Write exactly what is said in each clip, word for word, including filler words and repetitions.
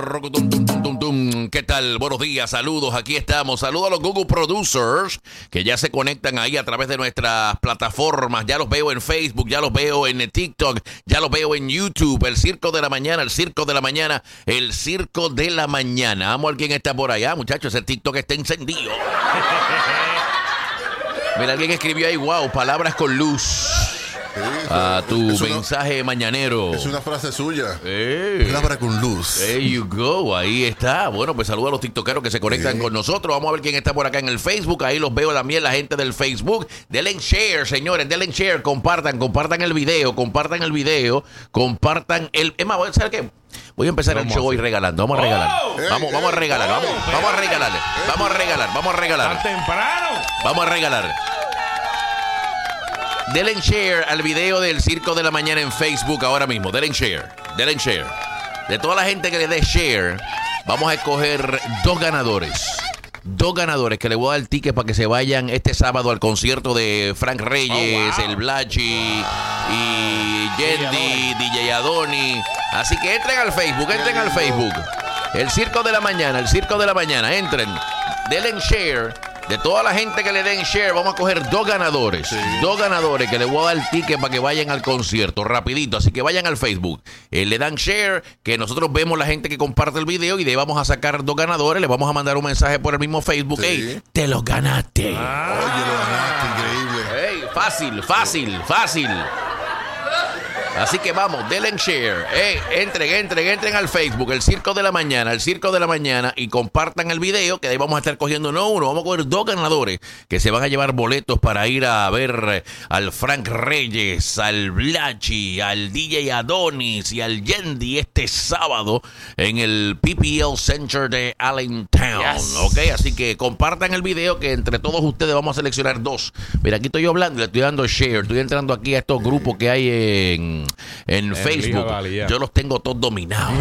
¿Qué tal? Buenos días, saludos, aquí estamos. Saludos a los Google Producers que ya se conectan ahí a través de nuestras plataformas. Ya los veo en Facebook, ya los veo en TikTok, ya los veo en YouTube. El Circo de la Mañana, el Circo de la Mañana, el Circo de la Mañana. Vamos a ver quién está por allá, muchachos. Ese TikTok está encendido. Mira, alguien escribió ahí, wow, palabras con luz. Sí, a tu es una, mensaje mañanero. Es una frase suya. Eh. Palabra con luz. There you go, ahí está. Bueno, pues saluda a los tiktokeros que se conectan sí. con nosotros. Vamos a ver quién está por acá en el Facebook. Ahí los veo también, la gente del Facebook. Denle share, señores, denle share. Compartan, compartan el video, compartan el video, compartan el... Es más, ¿sabes qué? Voy a empezar vamos el show hoy regalando. Vamos a regalar. Oh, vamos, ey, vamos a regalar. Oh, vamos, ey, vamos a regalar. Ey, vamos a regalar. Vamos a regalar. Tan temprano. Vamos a regalar. Denle share al video del Circo de la Mañana en Facebook ahora mismo. Denle share. Denle share. De toda la gente que le dé share, vamos a escoger dos ganadores. Dos ganadores que le voy a dar ticket para que se vayan este sábado al concierto de Frank Reyes, oh, wow. el Blachi y Yendi, D J Adoni. Así que entren al Facebook, entren al Facebook. El Circo de la Mañana, el Circo de la Mañana. Entren, denle share. De toda la gente que le den share, vamos a coger dos ganadores. Sí. Dos ganadores que le voy a dar ticket para que vayan al concierto, rapidito. Así que vayan al Facebook. Eh, le dan share, que nosotros vemos la gente que comparte el video y de ahí vamos a sacar dos ganadores. Les vamos a mandar un mensaje por el mismo Facebook. Sí. Hey, te los ganaste. Ah, oye, lo ganaste, increíble. Hey, fácil, fácil, fácil. Así que vamos, denle share. Hey, entren, entren, entren al Facebook, el Circo de la Mañana, el Circo de la Mañana, y compartan el video, que de ahí vamos a estar cogiendo no uno, vamos a coger dos ganadores que se van a llevar boletos para ir a ver al Frank Reyes, al Blachi, al D J Adonis y al Yendi este sábado en el P P L Center de Allentown. Yes. Ok, así que compartan el video, que entre todos ustedes vamos a seleccionar dos. Mira, aquí estoy yo hablando, le estoy dando share, estoy entrando aquí a estos grupos que hay en... En Facebook, yo los tengo todos dominados.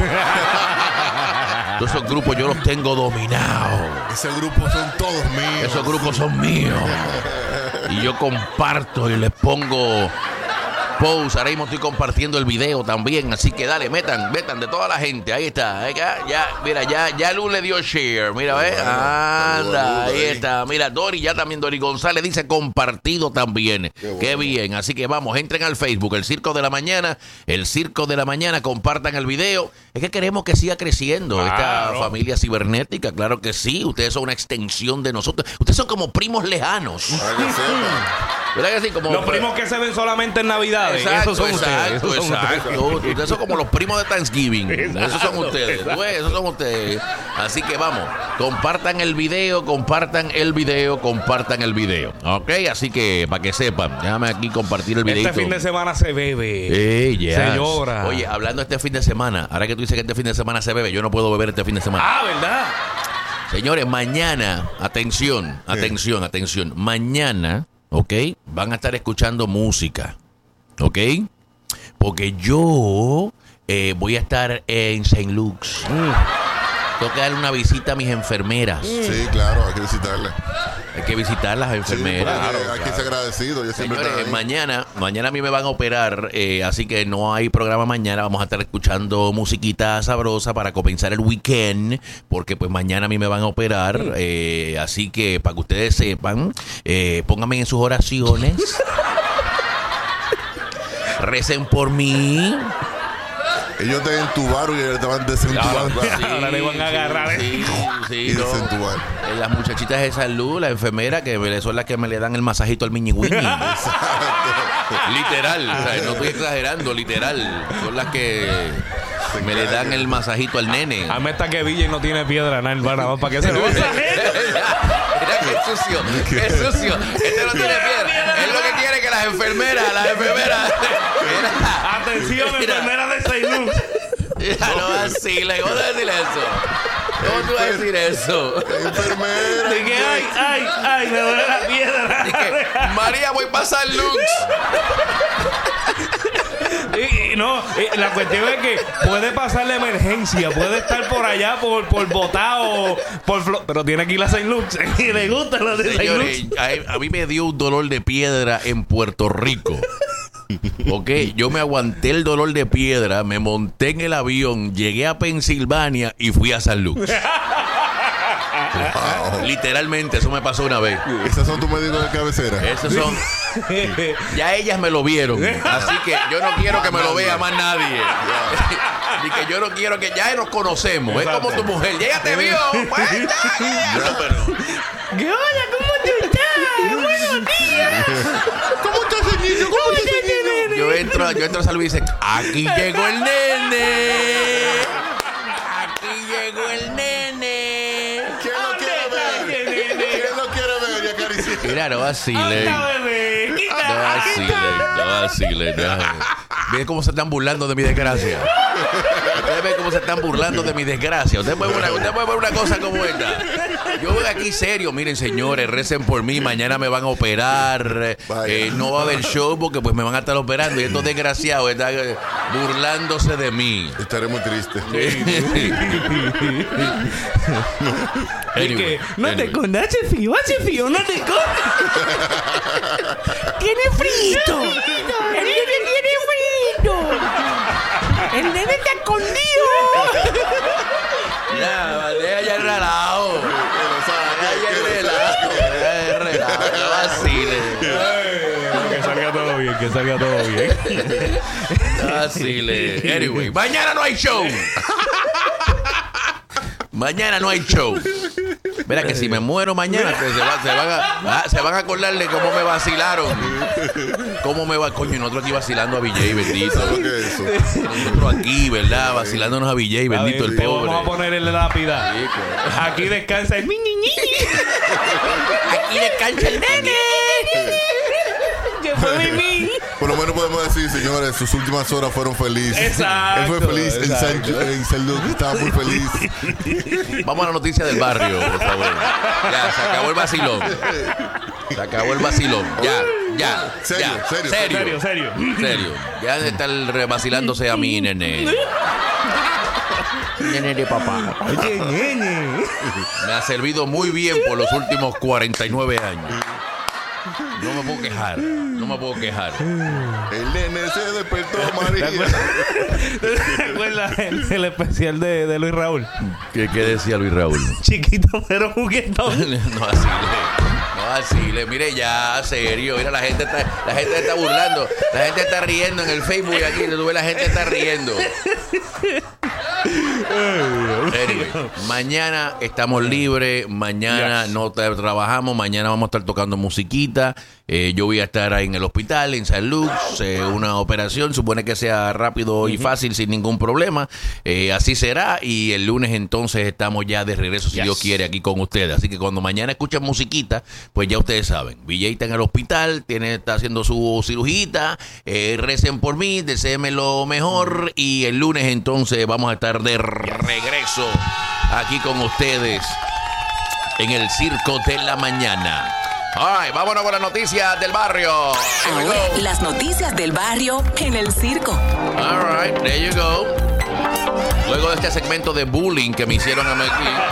Todos esos grupos yo los tengo dominados. Esos grupos son todos míos. Esos grupos son míos. Y yo comparto y les pongo post. Ahora mismo estoy compartiendo el video también. Así que dale, metan, metan de toda la gente. Ahí está. Ahí está. Ya, mira, ya, ya Luz le dio share. Mira, ve. Anda, ahí está. Mira, Dori, ya también Dori González dice compartido también. Qué, bueno. Qué bien. Así que vamos, entren al Facebook, el Circo de la Mañana, el Circo de la Mañana, compartan el video. Es que queremos que siga creciendo claro. esta familia cibernética. Claro que sí. Ustedes son una extensión de nosotros. Ustedes son como primos lejanos. ¿Verdad que sí? Como los primos que se ven solamente en Navidad. Exacto, esos son exacto, ustedes. Esos exacto. Son ustedes. ustedes son como los primos de Thanksgiving. Exacto, esos son ustedes. Pues, esos son ustedes. Así que vamos, compartan el video, compartan el video, compartan el video. Ok, así que para que sepan, déjame aquí compartir el video. Este fin de semana se bebe. Hey, yes. Señora. Oye, hablando de este fin de semana, ahora que tú dices que este fin de semana se bebe, yo no puedo beber este fin de semana. Ah, ¿verdad? Señores, mañana, atención, atención, atención. Mañana, ok, van a estar escuchando música. ¿Ok? Porque yo eh, voy a estar en Saint Luke's. Mm. Tengo que darle una visita a mis enfermeras. Sí, claro, hay que visitarlas. Hay que visitar las enfermeras. Sí, claro, hay que claro. ser agradecido. Yo Señores, mañana, mañana a mí me van a operar, eh, así que no hay programa mañana. Vamos a estar escuchando musiquita sabrosa para compensar el weekend, porque pues mañana a mí me van a operar. Mm. Eh, así que para que ustedes sepan, eh, pónganme en sus oraciones. Recen por mí. Ellos te entubaron y te van a desentubar. Sí, ahora le van a agarrar. Sí, sí, sí, y no. desentubar. Las muchachitas de salud, la enfermera, que son las que me le dan el masajito al miñi winnie. Literal, o sea, no estoy exagerando, literal. Son las que me le dan el masajito al nene. A mí está que Villa y no tiene piedra, nada, para, para que se lo Mira qué sucio, qué sucio. Este no tiene piedra. Es lo que quiere que las enfermeras, las enfermeras. Mira, atención, mira. enfermera de Saint Luke's. Ya no así, le voy a decir eso. ¿Cómo tú vas a decir eso? Enfermera. Dije, ay, ay, ay, me duele la piedra. Dije, María, voy a pasar Lux. Y, y no, y la cuestión es que puede pasar la emergencia, puede estar por allá por, por botado, por flo- pero tiene que ir a Saint Luke's y le gusta lo de Saint Luke's. A, a mí me dio un dolor de piedra en Puerto Rico. Ok, yo me aguanté el dolor de piedra, me monté en el avión, llegué a Pensilvania y fui a San Luis. Wow. Literalmente, eso me pasó una vez. ¿Esos son tus médicos de cabecera? Esos son. Ya ellas me lo vieron. Así que yo no quiero que me lo vea más nadie. Y que yo no quiero que. Ya nos conocemos. Es como tu mujer. Ya ella te vio. Pues, ya, no, pero. Hola, ¿cómo tú estás? Buenos días. ¿Cómo estás, niño? ¿Cómo estás, niño? Yo entro, yo entro a San Luis y dicen: aquí llegó el nene. Aquí llegó el nene. ¿Quién lo quiere ver? ¿Quién lo quiere ver? Ya acaricié. Mira, no vacile. No vacile, no vacile. Miren cómo se están burlando de mi desgracia. Ustedes ven cómo se están burlando de mi desgracia. Ustedes pueden ver una, usted puede ver una cosa como esta. Yo voy aquí serio. Miren, señores, recen por mí. Mañana me van a operar. Eh, no va a haber show porque pues me van a estar operando. Y estos desgraciados están eh, burlándose de mí. Estaré muy triste. Anyway, no anyway. te con hace frío, hace frío, no te con. Tiene frito. El nene tiene frito. El nene está escondido. Ya, deja ya el relajo. Deja ya el relajo. Deja el relajo. No vacile. Que salga todo bien, que salga todo bien. No vacile. Anyway, mañana no hay show. Mañana no hay show. Mira que si me muero mañana pues, se, va, se, van a, ah, se van a acordar de cómo me vacilaron. Cómo me va, coño, nosotros aquí vacilando a Villay, bendito. Nosotros aquí, ¿verdad? Vacilándonos a Villay, bendito el pobre. Vamos a poner en la lápida. Aquí descansa el niño. Aquí descansa el nene. Que fue mi. Por lo menos podemos decir, señores, sus últimas horas fueron felices. Exacto. Él fue feliz en San, en San Luis, estaba muy feliz. Vamos a la noticia del barrio, por favor. Ya, se acabó el vacilón. Se acabó el vacilón. Ya, ya. Serio, ya. serio. Serio, serio. Serio. Ya de estar vacilándose a mi nene. Nene de papá. Oye, nene. Me ha servido muy bien por los últimos cuarenta y nueve años. No me puedo quejar. No me puedo quejar. El nene se despertó, María. ¿Te acuerdas el, el especial de, de Luis Raúl? ¿Qué, ¿Qué decía Luis Raúl? Chiquito pero juguetón. No así le, no así le. Mire ya, serio. Mira, la gente está, la gente está burlando. La gente está riendo en el Facebook aquí. Tú ves, la gente está riendo. Anyway, mañana estamos libres. Mañana yes. no tra- trabajamos. Mañana vamos a estar tocando musiquita. Eh, yo voy a estar ahí en el hospital, en San Luis. Eh, una operación. Supone que sea rápido y uh-huh. fácil, sin ningún problema. Eh, así será. Y el lunes entonces estamos ya de regreso, si yes. Dios quiere, aquí con ustedes. Así que cuando mañana escuchan musiquita, pues ya ustedes saben. Villay está en el hospital, tiene, está haciendo su cirugía. Eh, recen por mí, deseenme lo mejor. Y el lunes entonces vamos a estar de regreso aquí con ustedes en el Circo de la Mañana. All right, vámonos con las noticias del barrio. Ahora, las noticias del barrio en el circo. All right, there you go. Luego de este segmento de bullying que me hicieron a mí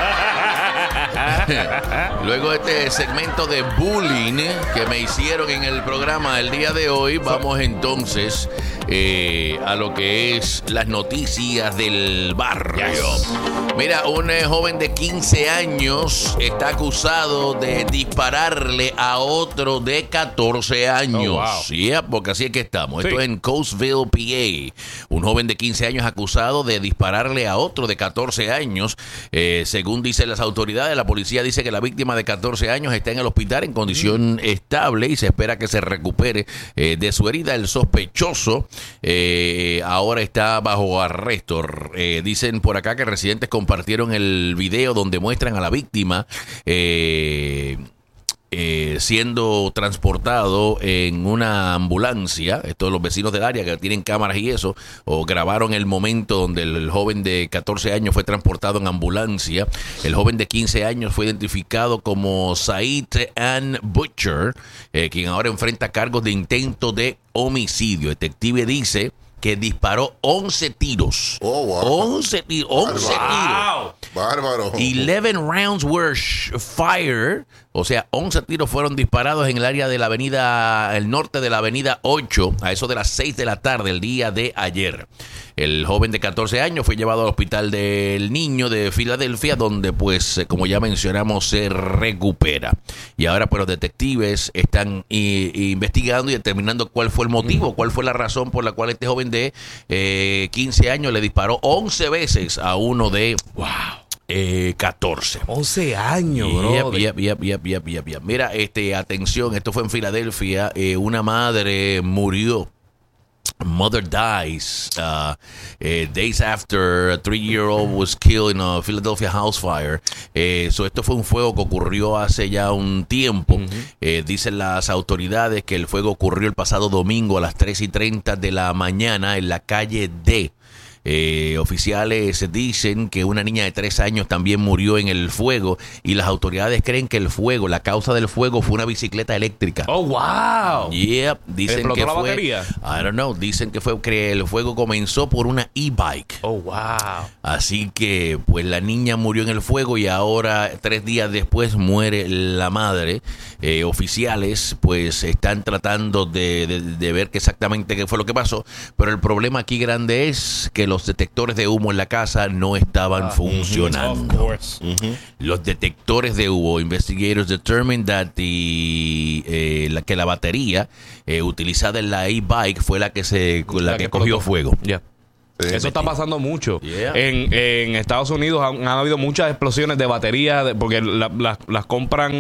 aquí. Luego de este segmento de bullying que me hicieron en el programa el día de hoy, vamos entonces eh, a lo que es las noticias del barrio. Yes. Mira, un eh, joven de quince años está acusado de dispararle a otro de catorce años. Oh, wow. Sí, porque así es que estamos. Sí. Esto es en Coatesville, P A. Un joven de quince años acusado de dispararle a otro de catorce años. Eh, según dicen las autoridades, la policía dice que la víctima de catorce años está en el hospital en condición mm. estable y se espera que se recupere eh, de su herida. El sospechoso eh, ahora está bajo arresto. Eh, dicen por acá que residentes compartieron el video donde muestran a la víctima eh, eh, siendo transportado en una ambulancia. Estos los vecinos del área que tienen cámaras y eso, o grabaron el momento donde el, el joven de catorce años fue transportado en ambulancia. El joven de quince años fue identificado como Said Ann Butcher, eh, quien ahora enfrenta cargos de intento de homicidio. El detective dice que disparó once tiros. Oh, wow. once tiros. once wow. tiros. Bárbaro. eleven rounds were fired, o sea, once tiros fueron disparados en el área de la avenida, el norte de la avenida ocho, a eso de las seis de la tarde el día de ayer. El joven de catorce años fue llevado al hospital del niño de Filadelfia, donde pues, como ya mencionamos, se recupera. Y ahora pues los detectives están i- investigando y determinando cuál fue el motivo, cuál fue la razón por la cual este joven de eh, quince años le disparó once veces a uno de... ¡Wow! Eh, catorce. once años, bro. Yep, yep, yep, yep, yep, yep, yep. Mira, este, atención, esto fue en Filadelfia. Eh, una madre murió. Mother dies uh, eh, days after a three-year-old was killed in a Philadelphia house fire. Eh, so esto fue un fuego que ocurrió hace ya un tiempo. Uh-huh. Eh, dicen las autoridades que el fuego ocurrió el pasado domingo a las tres y treinta de la mañana en la calle D. Eh, oficiales dicen que una niña de tres años también murió en el fuego y las autoridades creen que el fuego, la causa del fuego fue una bicicleta eléctrica. Oh, wow. Yep, dicen ¿Explotó que la fue, batería? I don't know, dicen que fue que el fuego comenzó por una e-bike. Oh, wow. Así que pues la niña murió en el fuego y ahora tres días después muere la madre. Eh, oficiales pues están tratando de, de, de ver qué exactamente qué fue lo que pasó, pero el problema aquí grande es que los detectores de humo en la casa no estaban ah, funcionando. Of course. Uh-huh. Los detectores de humo, investigators determined that the, eh, la, que la batería eh, utilizada en la e-bike fue la que se la, la que, que cogió fuego. Yeah. Sí, eso está pasando mucho. Yeah. En, en Estados Unidos han, han habido muchas explosiones de baterías de, porque la, la, las compran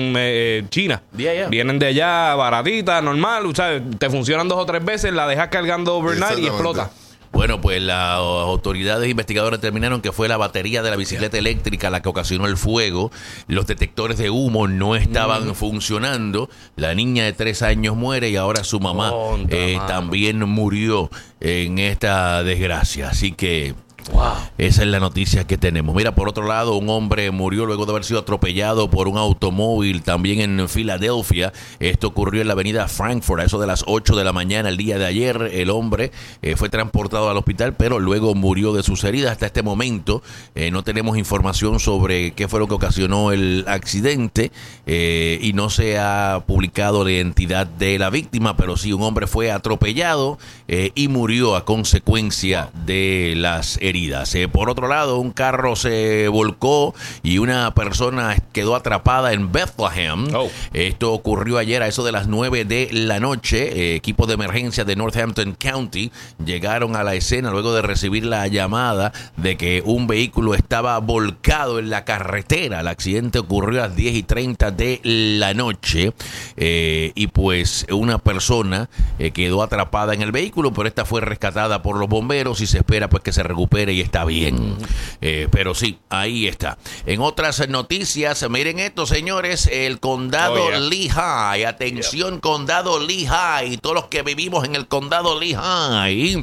eh, China. Yeah, yeah. Vienen de allá baratitas, normal. O sea, te funcionan dos o tres veces, la dejas cargando overnight y explota. Bueno, pues las autoridades investigadoras determinaron que fue la batería de la bicicleta eléctrica la que ocasionó el fuego. Los detectores de humo no estaban mm. funcionando. La niña de tres años muere y ahora su mamá oh, eh, también murió en esta desgracia. Así que... wow. Esa es la noticia que tenemos. Mira, por otro lado, un hombre murió luego de haber sido atropellado por un automóvil también en Filadelfia. Esto ocurrió en la avenida Frankfurt a eso de las ocho de la mañana el día de ayer. El hombre eh, fue transportado al hospital, pero luego murió de sus heridas. Hasta este momento eh, no tenemos información sobre qué fue lo que ocasionó el accidente eh, y no se ha publicado la identidad de la víctima, pero sí, un hombre fue atropellado eh, y murió a consecuencia de las heridas. Eh, por otro lado, un carro se volcó y una persona quedó atrapada en Bethlehem. Oh. Esto ocurrió ayer a eso de las nueve de la noche. Eh, equipos de emergencia de Northampton County llegaron a la escena luego de recibir la llamada de que un vehículo estaba volcado en la carretera. El accidente ocurrió a las diez y treinta de la noche eh, y pues una persona eh, quedó atrapada en el vehículo, pero esta fue rescatada por los bomberos y se espera pues que se recupere y está bien. Eh, pero sí, ahí está. En otras noticias, miren esto, señores, el condado oh, yeah. Lehigh, atención, yeah. condado Lehigh, todos los que vivimos en el condado Lehigh,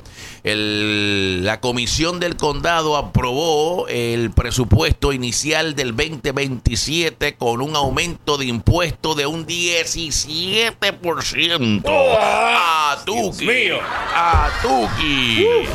el, la comisión del condado aprobó el presupuesto inicial del veinte veintisiete con un aumento de impuesto de un diecisiete por ciento. Oh, ¡A Tuki! ¡A Tuki! Uh.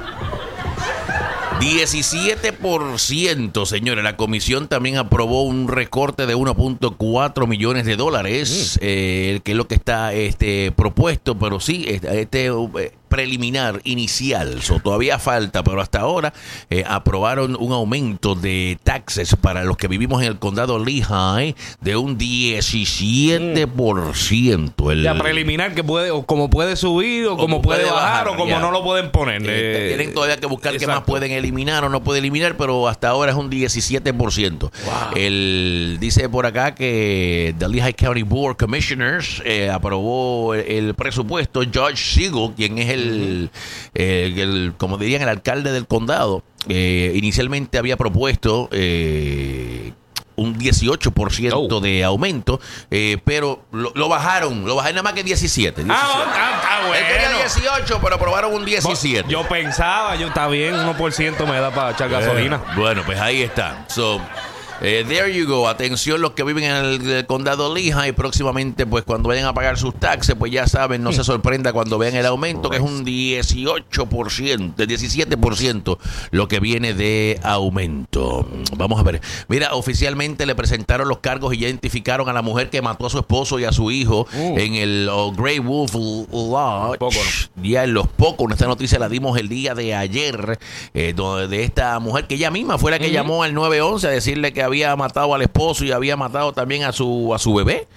diecisiete por ciento, señores. La comisión también aprobó un recorte de uno punto cuatro millones de dólares, mm. eh, que es lo que está este propuesto, pero sí, este... este preliminar, inicial, so, todavía falta, pero hasta ahora eh, aprobaron un aumento de taxes para los que vivimos en el condado Lehigh de un diecisiete por ciento. El, ya preliminar, que puede, o como puede subir, o como puede, puede bajar, bajar, o como ya. no lo pueden poner. Eh, eh, tienen todavía que buscar exacto. qué más pueden eliminar o no pueden eliminar, pero hasta ahora es un diecisiete por ciento. Wow. El, dice por acá que the Lehigh County Board of Commissioners eh, aprobó el, el presupuesto. Judge Siegel, quien es el El, el, el, como dirían, el alcalde del condado, eh, inicialmente había propuesto eh, un dieciocho por ciento oh. de aumento, eh, pero lo, lo bajaron, lo bajaron nada más que diecisiete. diecisiete. Ah, ah, ah, bueno. Él quería dieciocho, pero aprobaron un diecisiete. Yo pensaba, yo está bien, uno por ciento me da para echar gasolina. Eh, bueno, pues ahí está. So, Eh, there you go. Atención los que viven en el, el condado Lehigh. Próximamente, pues cuando vayan a pagar sus taxes, pues ya saben, no se sorprenda cuando vean el aumento, que es un dieciocho por ciento, diecisiete por ciento lo que viene de aumento. Vamos a ver. Mira, oficialmente le presentaron los cargos y ya identificaron a la mujer que mató a su esposo y a su hijo uh. en el oh, Grey Wolf Lodge. Poco, ¿no? Ya en Los Pocos. Esta noticia la dimos el día de ayer, eh, donde, de esta mujer que ella misma fue la que uh-huh. llamó al nueve once a decirle que había matado al esposo y había matado también a su a su bebé.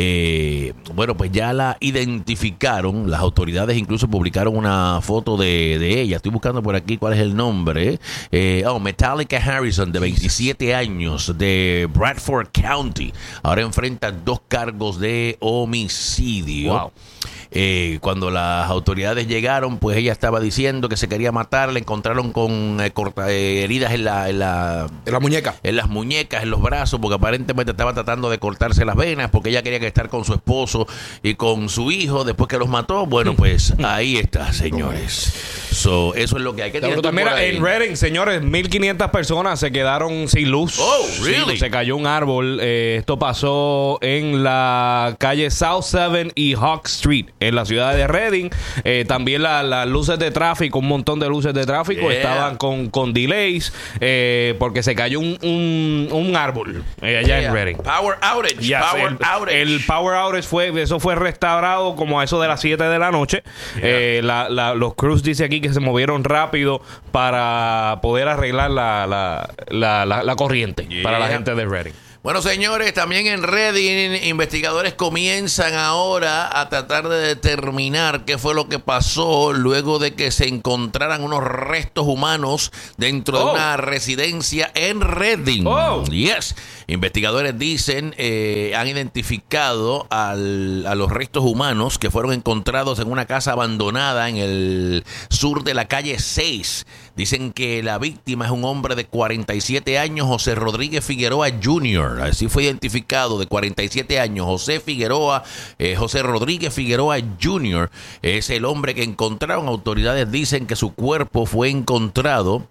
Eh, bueno, pues ya la identificaron. Las autoridades incluso publicaron una foto de, de ella. Estoy buscando por aquí cuál es el nombre. Eh, oh, Metallica Harrison, de veintisiete años, de Bradford County. Ahora enfrenta dos cargos de homicidio. Wow. Eh, cuando las autoridades llegaron, pues ella estaba diciendo que se quería matar. Le encontraron con eh, corta, eh, heridas en la, en la en la muñeca, en las muñecas, en los brazos, porque aparentemente estaba tratando de cortarse las venas, porque ella quería que estar con su esposo y con su hijo después que los mató. Bueno, pues ahí está, señores. So, eso es lo que hay que tener. Mira, en Reading, señores, mil quinientas personas se quedaron sin luz. Oh, really? Sí, se cayó un árbol. Eh, esto pasó en la calle South seven y Hawk Street, en la ciudad de Reading. Eh, también las la luces de tráfico, un montón de luces de tráfico yeah. estaban con, con delays eh, porque se cayó un, un, un árbol eh, allá yeah. en Reading. Power outage. Yes, power el, outage. El power outage fue, eso fue restaurado como a eso de las siete de la noche. Yeah. Eh, la, la, los crews dice aquí que se movieron rápido para poder arreglar la, la, la, la, la corriente yeah. para la gente de Reading. Bueno, señores, también en Reading, investigadores comienzan ahora a tratar de determinar qué fue lo que pasó luego de que se encontraran unos restos humanos dentro oh. de una residencia en Reading. Oh. Yes. Investigadores dicen, eh, han identificado al, a los restos humanos que fueron encontrados en una casa abandonada en el sur de la calle seis. Dicen que la víctima es un hombre de cuarenta y siete años, José Rodríguez Figueroa junior Así fue identificado, de cuarenta y siete años, José Figueroa, eh, José Rodríguez Figueroa junior Es el hombre que encontraron. Autoridades dicen que su cuerpo fue encontrado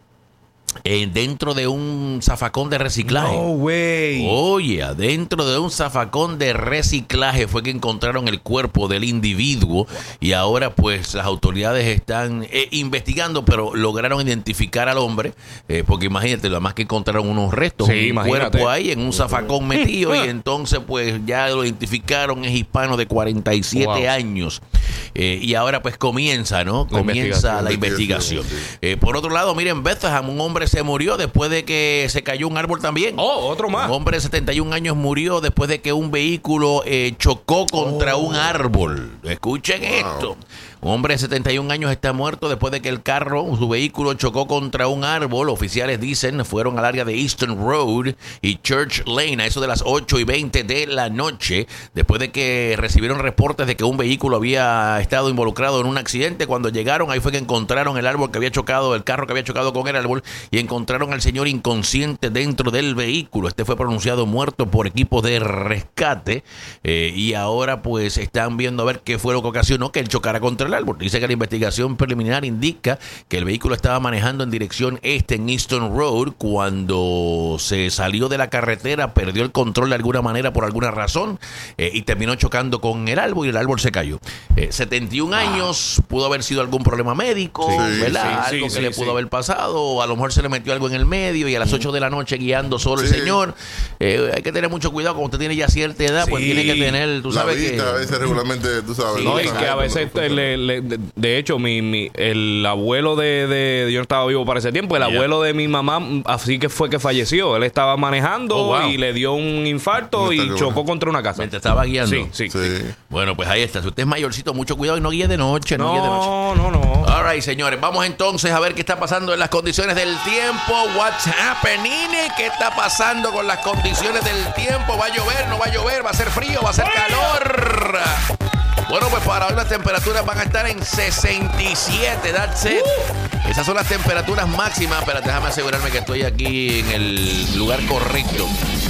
Eh, dentro de un zafacón de reciclaje. No way. Oye, dentro de un zafacón de reciclaje fue que encontraron el cuerpo del individuo. Y ahora pues las autoridades están eh, investigando, pero lograron identificar al hombre, eh, porque imagínate, lo más que encontraron unos restos, sí, un imagínate. cuerpo ahí en un zafacón metido. Y entonces pues ya lo identificaron, es hispano de cuarenta y siete wow. años. Eh, y ahora pues comienza, ¿no? La comienza investigación. la investigación. Eh, por otro lado, miren, Bethlehem, un hombre se murió después de que se cayó un árbol también. Oh, otro más. Un hombre de setenta y un años murió después de que un vehículo eh, chocó contra oh. un árbol. Escuchen wow. esto. Un hombre de setenta y un años está muerto después de que el carro, su vehículo, chocó contra un árbol. Oficiales dicen fueron al área de Easton Road y Church Lane a eso de las ocho y veinte de la noche, después de que recibieron reportes de que un vehículo había estado involucrado en un accidente. Cuando llegaron, ahí fue que encontraron el árbol que había chocado, el carro que había chocado con el árbol, y encontraron al señor inconsciente dentro del vehículo. Este fue pronunciado muerto por equipos de rescate, eh, y ahora pues están viendo a ver qué fue lo que ocasionó que él chocara contra el árbol. Dice que la investigación preliminar indica que el vehículo estaba manejando en dirección este en Easton Road. Cuando se salió de la carretera, perdió el control de alguna manera por alguna razón, eh, y terminó chocando con el árbol y el árbol se cayó. Eh, setenta y un años, pudo haber sido algún problema médico, sí, ¿verdad? Sí, algo sí, que sí, le pudo sí. haber pasado, o a lo mejor se le metió algo en el medio y a las ocho de la noche guiando solo sí. el señor. Eh, hay que tener mucho cuidado, como usted tiene ya cierta edad, sí. pues tiene que tener, tú sabes, la vista, que a veces regularmente, tú sabes. Sí, no, y que a veces le, le, de, de hecho mi, mi el abuelo de, de yo no estaba vivo para ese tiempo, el yeah. abuelo de mi mamá, así que fue que falleció. Él estaba manejando oh, wow. y le dio un infarto no y chocó bueno. contra una casa. Mientras estaba guiando. Sí, sí, sí. Bueno, pues ahí está. Si usted es mayorcito, mucho cuidado y no guíe de noche, no, no guíe de noche. No, no, no. All right, señores, vamos entonces a ver qué está pasando en las condiciones del tiempo. What's happening? ¿Qué está pasando con las condiciones del tiempo? ¿Va a llover? ¿No va a llover? ¿Va a ser frío? ¿Va a ser calor? Bueno, pues para hoy las temperaturas van a estar en sesenta y siete. That's it. Uh. Esas son las temperaturas máximas. Pero déjame asegurarme que estoy aquí en el lugar correcto,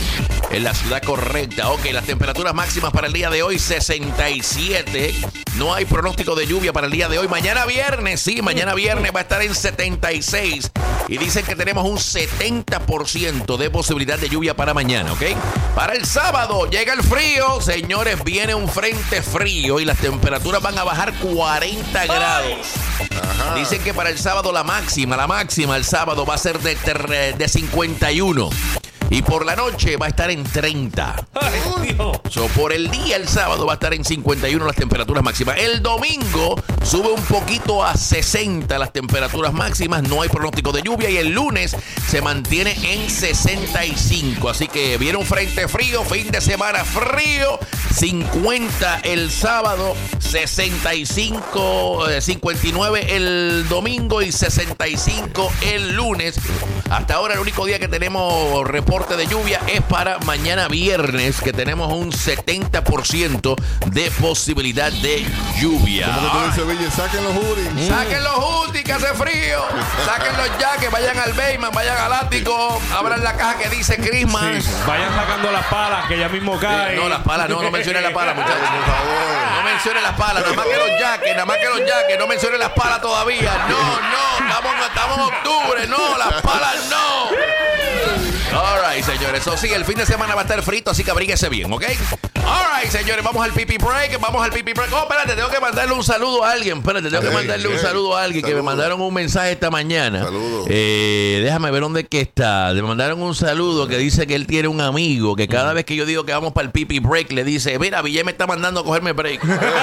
en la ciudad correcta. Ok, las temperaturas máximas para el día de hoy, sesenta y siete. No hay pronóstico de lluvia para el día de hoy. Mañana viernes, sí, mañana viernes va a estar en setenta y seis. y dicen que tenemos un setenta por ciento de posibilidad de lluvia para mañana, ¿ok? Para el sábado llega el frío, señores, viene un frente frío y las temperaturas van a bajar cuarenta grados. Ajá. Dicen que para el sábado la máxima, la máxima el sábado va a ser de, ter- de cincuenta y uno. Y por la noche va a estar en treinta. Ay, Dios. So, por el día, el sábado, va a estar en cincuenta y uno las temperaturas máximas. El domingo sube un poquito a sesenta las temperaturas máximas. No hay pronóstico de lluvia. Y el lunes se mantiene en sesenta y cinco. Así que viene un frente frío, fin de semana frío. cincuenta el sábado, sesenta y cinco, eh, cincuenta y nueve el domingo y sesenta y cinco el lunes. Hasta ahora, el único día que tenemos reporte de lluvia es para mañana viernes, que tenemos un setenta por ciento de posibilidad de lluvia. ¿Cómo que tú dices, Villa? Saquen los hoodies. Mm. Saquen los hoodies, que hace frío. Saquen los jackets, vayan al Bayman, vayan al ático, abran la caja que dice Christmas. Sí, vayan sacando las palas que ya mismo caen. No, las palas, no, no mencionen las palas, muchachos, por favor. No mencionen las palas, nada más que los jackets, nada más que los jackets, no mencionen las palas todavía. No, no, estamos, estamos en octubre, no, las palas no. All right, señores. Eso sí, el fin de semana va a estar frito, así que abríguese bien, ¿ok? All right, señores. Vamos al pipi break. Vamos al pipi break. Oh, espérate, tengo que mandarle un saludo a alguien. Espérate, tengo que Hey, mandarle hey, un saludo a alguien saludo. que me mandaron un mensaje esta mañana. Saludo. Eh, déjame ver dónde es que está. Me mandaron un saludo que dice que él tiene un amigo que cada vez que yo digo que vamos para el pipi break le dice, mira, Villé me está mandando a cogerme break.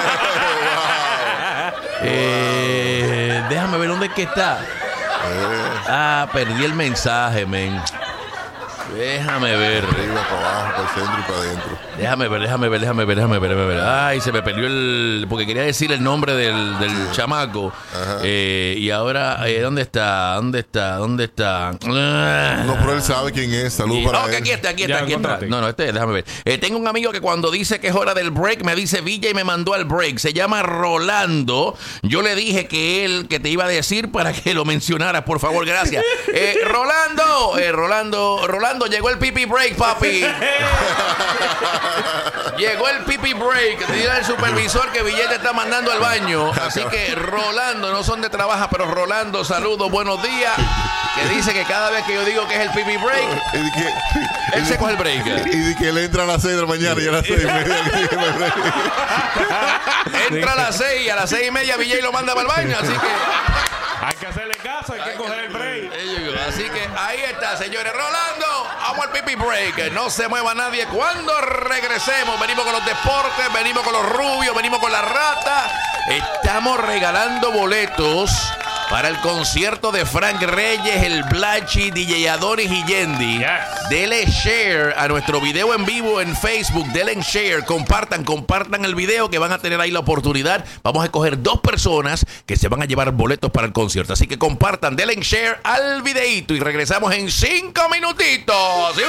eh, déjame ver dónde es que está. Ah, perdí el mensaje, men. Déjame ver. Arriba, para abajo, para el centro y para adentro. Déjame ver, déjame ver, déjame ver, déjame ver, déjame ver. Ay, se me perdió el... Porque quería decir el nombre del, del chamaco. Eh, y ahora, eh, ¿dónde está? ¿Dónde está? ¿Dónde está? No, pero él sabe quién es. Saludos Y- para oh, que él. aquí está, aquí Ya está, aquí está. encontraste. No, no, este, déjame ver. Eh, tengo un amigo que cuando dice que es hora del break, me dice Villa y me mandó al break. Se llama Rolando. Yo le dije que él, que te iba a decir para que lo mencionaras, por favor, gracias. Eh, Rolando, eh, Rolando, Rolando, llegó el pipi break, papi. Llegó el pipi break. Dile al supervisor que Villa te está mandando al baño. Así que Rolando, no son de trabajo, pero Rolando, saludos, buenos días. Que dice que cada vez que yo digo que es el pipi break, Y di que, él y se di- coge el break. Y di que él entra a las seis de la mañana y a las seis y media. Entra a las seis y a las seis y media Villay lo manda para el baño. Así que, Hay que hacerle caso, hay que coger el break. así que ahí está, señores. Rolando, vamos al pipi break. No se mueva nadie. Cuando regresemos, venimos con los deportes, venimos con los rubios, venimos con la rata. Estamos regalando boletos para el concierto de Frank Reyes, el Blachi, D J Adonis y Yendi. Yes. Dele share a nuestro video en vivo en Facebook. Denle share, compartan, compartan el video que van a tener ahí la oportunidad. Vamos a escoger dos personas que se van a llevar boletos para el concierto. Así que compartan, denle share al videíto y regresamos en cinco minutitos.